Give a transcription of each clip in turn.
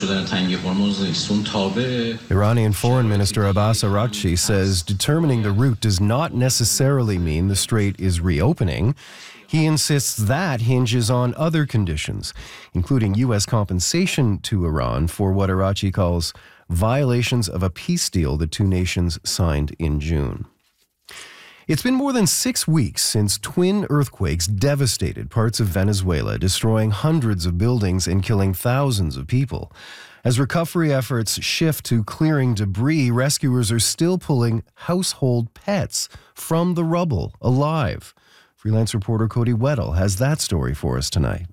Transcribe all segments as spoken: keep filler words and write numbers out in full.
Iranian Foreign Minister Abbas Araghchi says determining the route does not necessarily mean the strait is reopening. He insists that hinges on other conditions, including U S compensation to Iran for what Araghchi calls violations of a peace deal the two nations signed in June. It's been more than six weeks since twin earthquakes devastated parts of Venezuela, destroying hundreds of buildings and killing thousands of people. As recovery efforts shift to clearing debris, rescuers are still pulling household pets from the rubble alive. Freelance reporter Cody Weddle has that story for us tonight.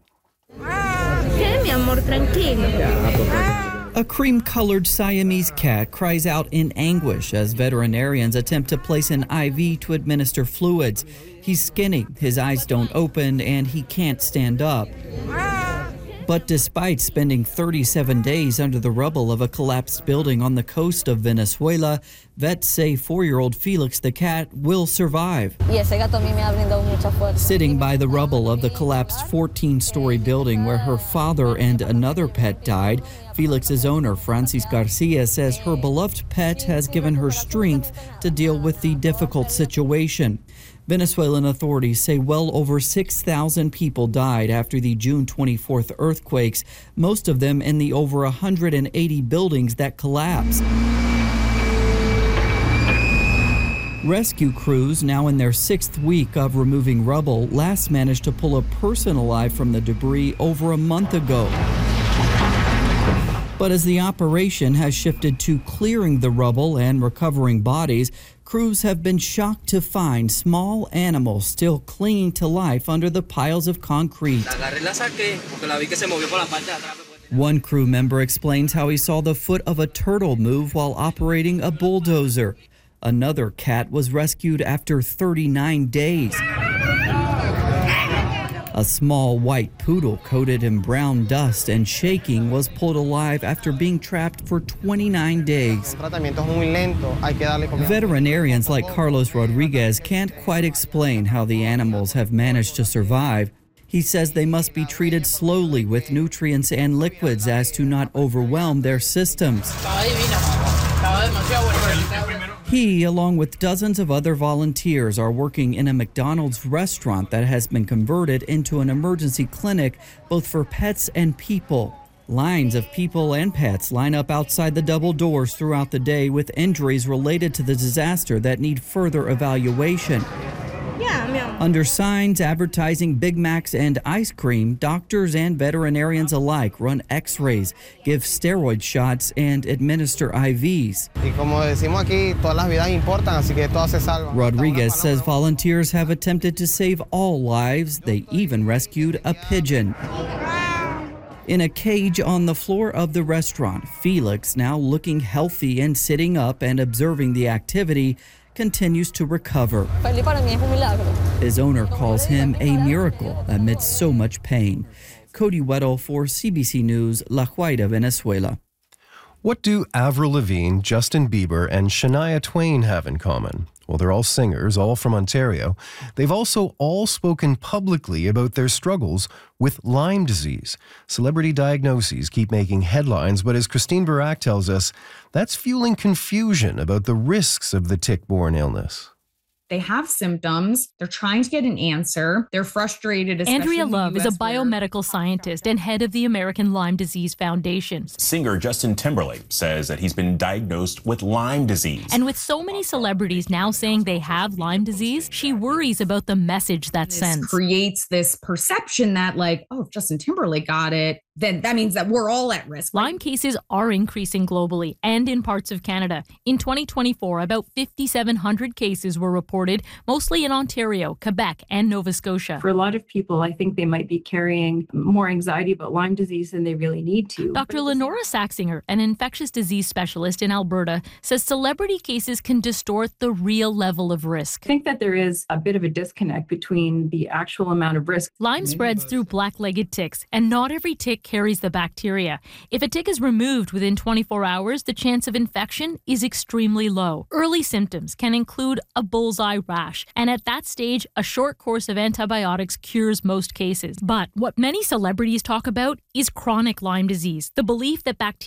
A cream-colored Siamese cat cries out in anguish as veterinarians attempt to place an I V to administer fluids. He's skinny, his eyes don't open, and he can't stand up. But despite spending thirty-seven days under the rubble of a collapsed building on the coast of Venezuela, vets say four-year-old Felix the cat will survive. Sitting by the rubble of the collapsed fourteen-story building where her father and another pet died, Felix's owner, Francis Garcia, says her beloved pet has given her strength to deal with the difficult situation. Venezuelan authorities say well over six thousand people died after the June twenty-fourth earthquakes, most of them in the over one hundred eighty buildings that collapsed. Rescue crews, now in their sixth week of removing rubble, last managed to pull a person alive from the debris over a month ago. But as the operation has shifted to clearing the rubble and recovering bodies, crews have been shocked to find small animals still clinging to life under the piles of concrete. One crew member explains how he saw the foot of a turtle move while operating a bulldozer. Another cat was rescued after thirty-nine days. A small white poodle coated in brown dust and shaking was pulled alive after being trapped for twenty-nine days. Veterinarians like Carlos Rodriguez can't quite explain how the animals have managed to survive. He says they must be treated slowly with nutrients and liquids as to not overwhelm their systems. He, along with dozens of other volunteers, are working in a McDonald's restaurant that has been converted into an emergency clinic both for pets and people. Lines of people and pets line up outside the double doors throughout the day with injuries related to the disaster that need further evaluation. Under signs advertising Big Macs and ice cream, doctors and veterinarians alike run x-rays, give steroid shots, and administer I Vs. Rodriguez says volunteers have attempted to save all lives. They even rescued a pigeon. In a cage on the floor of the restaurant, Felix, now looking healthy and sitting up and observing the activity, continues to recover. His owner calls him a miracle amidst so much pain. Cody Weddle for C B C News, La Guaira, Venezuela. What do Avril Lavigne, Justin Bieber, and Shania Twain have in common? Well, they're all singers, all from Ontario. They've also all spoken publicly about their struggles with Lyme disease. Celebrity diagnoses keep making headlines, but as Christine Barak tells us, that's fueling confusion about the risks of the tick-borne illness. They have symptoms. They're trying to get an answer. They're frustrated. Andrea Love is a biomedical scientist and head of the American Lyme Disease Foundation. Singer Justin Timberlake says that he's been diagnosed with Lyme disease. And with so many celebrities now saying they have Lyme disease, she worries about the message that this sends. Creates this perception that, like, oh, if Justin Timberlake got it, then that means that we're all at risk. Lyme cases are increasing globally and in parts of Canada. In twenty twenty-four, about five thousand seven hundred cases were reported, mostly in Ontario, Quebec, and Nova Scotia. For a lot of people, I think they might be carrying more anxiety about Lyme disease than they really need to. Doctor Lenora Saxinger, an infectious disease specialist in Alberta, says celebrity cases can distort the real level of risk. I think that there is a bit of a disconnect between the actual amount of risk. Lyme spreads through black-legged ticks, and not every tick carries the bacteria. If a tick is removed within twenty-four hours, the chance of infection is extremely low. Early symptoms can include a bullseye rash, and at that stage, a short course of antibiotics cures most cases. But what many celebrities talk about is chronic Lyme disease, the belief that bacteria